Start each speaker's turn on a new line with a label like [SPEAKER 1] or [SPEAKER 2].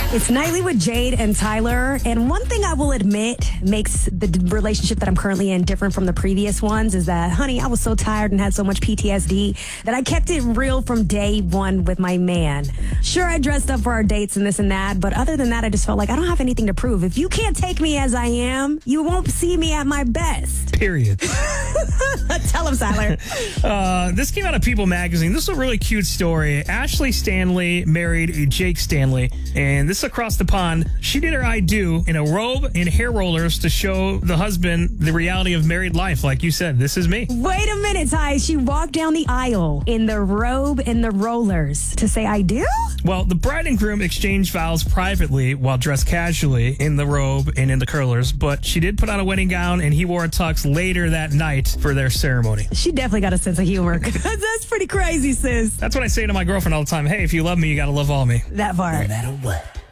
[SPEAKER 1] It's Nightly with Jade and Tyler. And one thing I will admit makes the relationship that I'm currently in different from the previous ones is that, honey, I was so tired and had so much PTSD that I kept it real from day one with my man. Sure, I dressed up for our dates and this and that, but other than that, I just felt like I don't have anything to prove. If you can't take me as I am, you won't see me at my best.
[SPEAKER 2] Period.
[SPEAKER 1] Tell him, Tyler.
[SPEAKER 2] This came out of People magazine. This is a really cute story. Ashley Stanley married Jake Stanley, and this is across the pond. She did her I do in a robe and hair rollers to show the husband the reality of married life. Like you said, this is me.
[SPEAKER 1] Wait a minute, Ty. She walked down the aisle in the robe and the rollers to say I do?
[SPEAKER 2] Well, the bride and groom exchanged vows privately while dressed casually in the robe and in the curlers, but she did put on a wedding gown and he wore a tux later that night for their ceremony.
[SPEAKER 1] She definitely got a sense of humor. That's pretty crazy, sis.
[SPEAKER 2] That's what I say to my girlfriend all the time. Hey, if you love me, you gotta love all me.
[SPEAKER 1] That part.
[SPEAKER 3] No matter what.